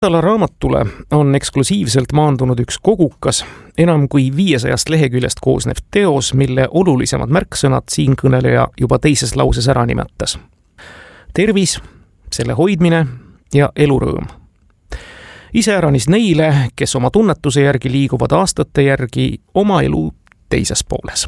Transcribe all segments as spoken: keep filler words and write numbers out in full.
Nädala raamatule on eksklusiivselt maandunud üks kogukas, enam kui viiesajast leheküljest koosnev teos, mille olulisemad märksõnad siinkõneleja juba teises lauses ära nimetas. Tervis, selle hoidmine ja elurõõm. Iseäranis neile, kes oma tunnetuse järgi liiguvad aastate järgi oma elu teises pooles.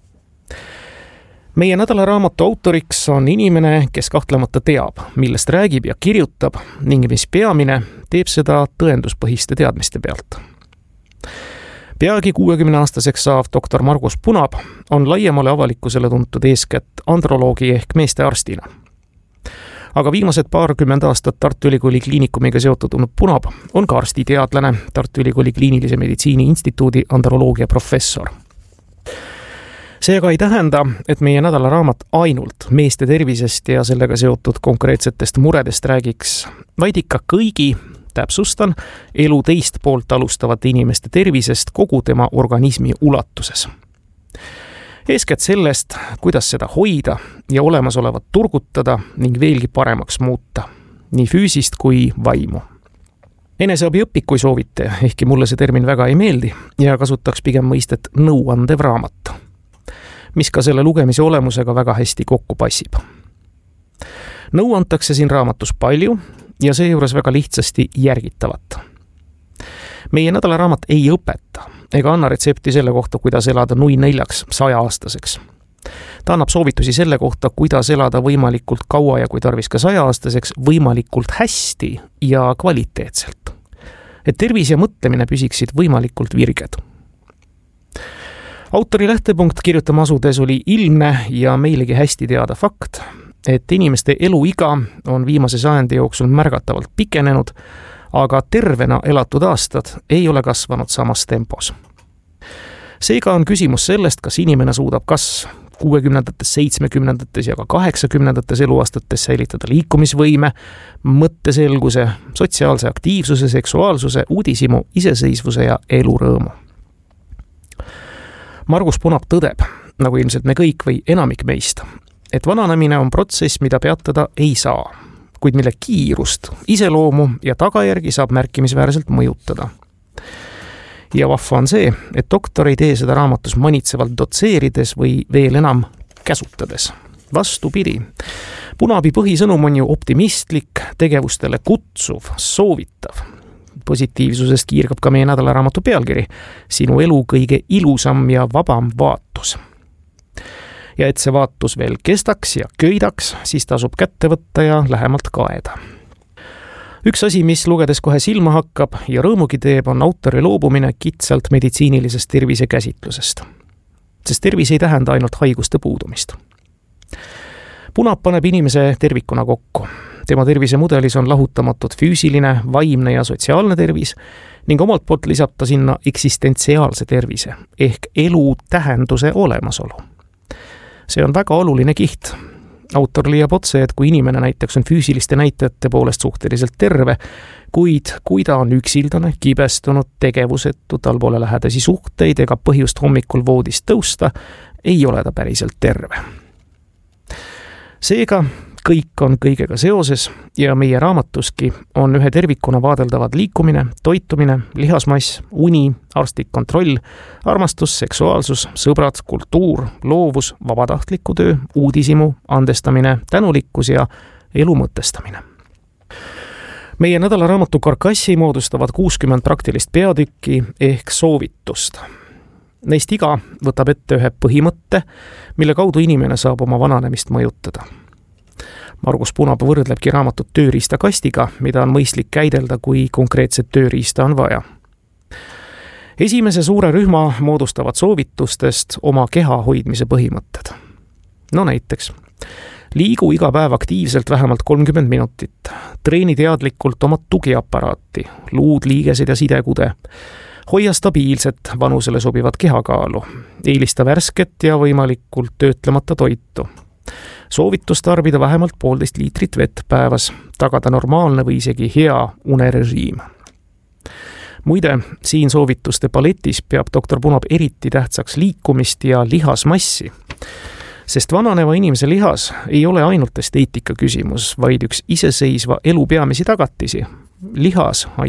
Meie nädala raamatu autoriks on inimene, kes kahtlemata teab, millest räägib ja kirjutab ning mis peamine, teeb seda tõenduspõhiste teadmiste pealt. Peagi kuuekümneaastaseks saav doktor Margus Punab on laiemale avalikkusele tuntud eeskätt androloogi ehk meestearstina. Aga viimased paarkümmend aastat Tartu Ülikooli kliinikumiga seotud olnud Punab on ka arstiteadlane, Tartu Ülikooli kliinilise meditsiini instituudi androloogia professor. Seega ei tähenda, et meie nädala raamat ainult meeste tervisest ja sellega seotud konkreetsetest muredest räägiks, vaid ikka kõigi, täpsustan, elu teist poolt alustavate inimeste tervisest kogu tema organismi ulatuses. Eeskätt sellest, kuidas seda hoida ja olemasolevat turgutada ning veelgi paremaks muuta, nii füüsist kui vaimu. Eneseabi õpik, kui soovite, ehkki mulle see termin väga ei meeldi ja kasutaks pigem mõistet nõuandev raamat, mis ka selle lugemise olemusega väga hästi kokku passib. Nõu antakse siin raamatus palju ja seejuures väga lihtsasti järgitavat. Meie nädala raamat ei õpeta ega anna retsepti selle kohta, kuidas elada nui neljaks saja-aastaseks. Ta annab soovitusi selle kohta, kuidas elada võimalikult kaua ja kui tarvis ka saja-aastaseks võimalikult hästi ja kvaliteetselt. Et tervis ja mõtlemine püsiksid võimalikult virged. Autori lähtepunkt kirjutama asudes oli ilmne ja meilegi hästi teada fakt, et inimeste eluiga on viimase sajandi jooksul märgatavalt pikenenud, aga tervena elatud aastad ei ole kasvanud samas tempos. Seega on küsimus sellest, kas inimene suudab kas kuuekümnendates, seitsmekümnendates ja ka kaheksakümnendates eluaastates säilitada liikumisvõime, mõtteselguse, sotsiaalse aktiivsuse, seksuaalsuse, uudishimu, iseseisvuse ja elurõõmu. Margus Punab tõdeb, nagu ilmselt me kõik või enamik meist, et vananemine on protsess, mida peatada ei saa, kuid mille kiirust, iseloomu ja tagajärgi saab märkimisväärselt mõjutada. Ja vahva on see, et doktor ei tee seda raamatus manitsevalt dotseerides või veel enam käsutades. Vastupidi, Punabi põhisõnum on ju optimistlik, tegevustele kutsuv, soovitav. Positiivsusest kiirgab ka meie nädala raamatu pealkiri, sinu elu kõige ilusam ja vabam vaatus. Ja et see vaatus veel kestaks ja köidaks, siis tasub kätte võtta ja lähemalt kaeda. Üks asi, mis lugedes kohe silma hakkab ja rõõmugi teeb, on autori loobumine kitsalt meditsiinilisest tervise käsitlusest. Sest tervis ei tähenda ainult haiguste puudumist. Punab paneb inimese tervikuna kokku. Tema tervisemudelis on lahutamatud füüsiline, vaimne ja sotsiaalne tervis ning omalt poolt lisab ta sinna eksistentsiaalse tervise ehk elu tähenduse olemasolu. See on väga oluline kiht. Autor leiab otse, et kui inimene näiteks on füüsiliste näitajate poolest suhteliselt terve, kuid kui ta on üksildane, kibestunud, tegevusetu, tal pole lähedasi suhteid ega põhjust hommikul voodist tõusta, ei ole ta päriselt terve. Seega kõik on kõigega seoses ja meie raamatuski on ühe tervikuna vaadeldavad liikumine, toitumine, lihasmass, uni, arstlik kontroll, armastus, seksuaalsus, sõbrad, kultuur, loovus, vabatahtliku töö, uudishimu, andestamine, tänulikkus ja elu mõtestamine. Meie nädala raamatu karkassi moodustavad kuuskümmend praktilist peatükki ehk soovitust. Neist iga võtab ette ühe põhimõtte, mille kaudu inimene saab oma vananemist mõjutada. Margus Punab võrdlebki raamatut tööriistakastiga, mida on mõistlik käidelda, kui konkreetset tööriista on vaja. Esimese suure rühma moodustavad soovitustest oma keha hoidmise põhimõtted. No näiteks, liigu iga päev aktiivselt vähemalt kolmkümmend minutit, treeni teadlikult oma tugiaparaati, luud, liigesed ja sidekude, hoia stabiilset, vanusele sobivat kehakaalu, eelista värsket ja võimalikult töötlemata toitu. Soovitus tarbida vähemalt poolteist liitrit vett päevas, tagada normaalne või isegi hea unerežiim. Muide, siin soovituste paletis peab doktor Punab eriti tähtsaks liikumist ja lihasmassi, sest vananeva inimese lihas ei ole ainult esteetika küsimus, vaid üks iseseisva elu peamisi tagatisi, lihas